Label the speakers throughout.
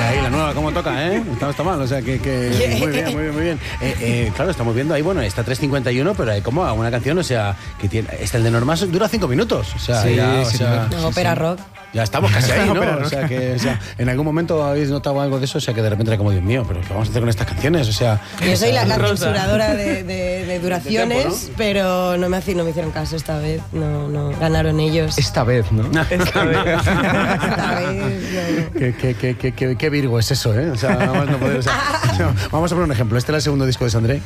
Speaker 1: Ahí la nueva, cómo toca, ¿eh? Está mal, o sea que muy bien. Claro, estamos viendo ahí, bueno, está 3:51, pero hay como una canción, o sea, que tiene, el de Normas dura 5 minutos, o sea,
Speaker 2: sí,
Speaker 1: ya,
Speaker 2: sí,
Speaker 3: ópera rock.
Speaker 1: Ya estamos casi ahí, ¿no? O sea, en algún momento habéis notado algo de eso, o sea, que de repente era como, Dios mío, pero ¿qué vamos a hacer con estas canciones? O sea...
Speaker 3: Yo soy la censuradora de duraciones, de tiempo, ¿no? Pero no me hicieron caso esta vez, no ganaron ellos.
Speaker 2: Esta vez, ¿no?
Speaker 3: Esta vez, no.
Speaker 1: Qué Virgo es eso, ¿eh? O sea, vamos, no poder, o sea, vamos a poner un ejemplo. Este es el segundo disco de Sandré.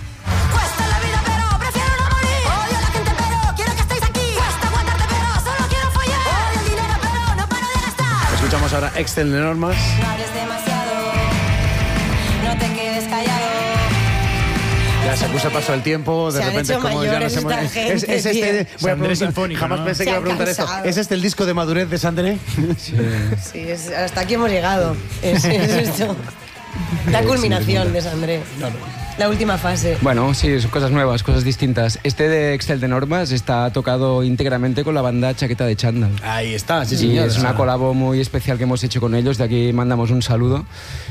Speaker 1: Escuchamos ahora Excel de Normas.
Speaker 4: No hables demasiado, no te quedes callado.
Speaker 1: Ya se puso el paso del tiempo, de repente como ya no se mueve. Es este, voy a preguntar, jamás pensé que iba a preguntar esto. ¿Es este el disco de madurez de Sandré?
Speaker 3: Sí, hasta aquí hemos llegado. Es esto. La culminación de Sandré. Claro. La última fase.
Speaker 2: Bueno, sí, son cosas nuevas, cosas distintas. Este de Excel de Normas está tocado íntegramente con la banda Chaqueta de Chándal.
Speaker 1: Ahí está, sí,
Speaker 2: y
Speaker 1: señor.
Speaker 2: Es una colabo muy especial que hemos hecho con ellos. De aquí mandamos un saludo.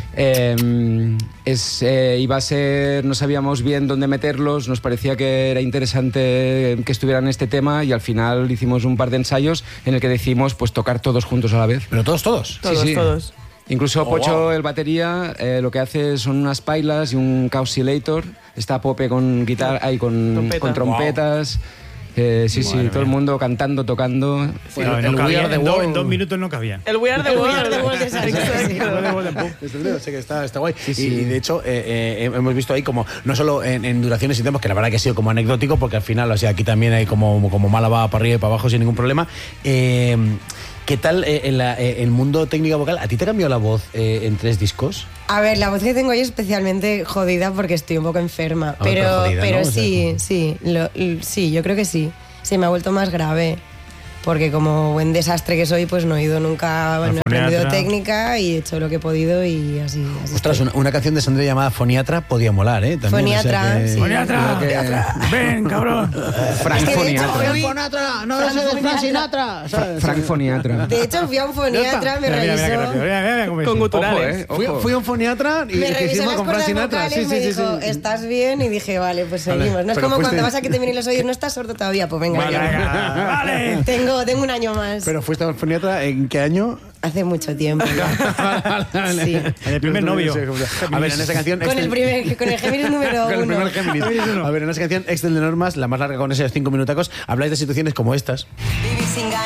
Speaker 2: Iba a ser, no sabíamos bien dónde meterlos, nos parecía que era interesante que estuvieran en este tema y al final hicimos un par de ensayos en el que decidimos pues tocar todos juntos a la vez.
Speaker 1: ¿Pero todos?
Speaker 2: Sí.
Speaker 5: Todos.
Speaker 2: Incluso Pocho, el batería, lo que hace son unas pailas y un Causilator. Está Pope con guitarra y con trompetas. Sí, todo el mundo cantando, tocando.
Speaker 6: Bueno, el We Are The World. En 2 minutos no cabía.
Speaker 5: El We Are The World.
Speaker 1: Sé que está guay. Sí. Y de hecho, hemos visto ahí como, no solo en duraciones y temas, que la verdad que ha sido como anecdótico, porque al final, o sea, aquí también hay como Málaga para arriba y para abajo sin ningún problema. ¿Qué tal el mundo técnico vocal? ¿A ti te cambió la voz en 3 discos?
Speaker 3: A ver, la voz que tengo hoy es especialmente jodida porque estoy un poco enferma. Pero
Speaker 1: ¿no?
Speaker 3: Sí, yo creo que sí. Se me ha vuelto más grave. Porque como buen desastre que soy, pues no he ido nunca, no he aprendido técnica y he hecho lo que he podido y así.
Speaker 1: Ostras, una canción de Sandré llamada Foniatra podía molar, ¿eh? También,
Speaker 3: Foniatra,
Speaker 1: o sea que...
Speaker 3: sí.
Speaker 6: ¡Foniatra! ¡Ven, cabrón!
Speaker 2: Frank Foniatra.
Speaker 1: ¡Foniatra! ¡No lo sé de Frank Sinatra!
Speaker 2: Frank Foniatra.
Speaker 3: De hecho, fui a un foniatra, me revisó.
Speaker 5: Con guturales.
Speaker 1: Fui a un foniatra y
Speaker 3: me
Speaker 1: ¿qué hicimos con Frank Sinatra?
Speaker 3: Sí, me dijo, ¿estás bien? Y dije, vale, pues seguimos. No es como cuando vas a que te vienen los oídos, no estás sordo todavía, pues venga.
Speaker 6: Vale.
Speaker 3: Tengo un año más.
Speaker 1: ¿Pero fuiste al foniatra en qué año?
Speaker 3: Hace mucho tiempo. Sí.
Speaker 6: En el primer novio.
Speaker 1: A ver, en esa canción...
Speaker 3: Con el Géminis número 1.
Speaker 1: Con el primer Géminis. A ver, en esa canción, Excel de Normas, la más larga con esos 5 minutacos, habláis de situaciones como estas.
Speaker 4: Vivir sin ganas.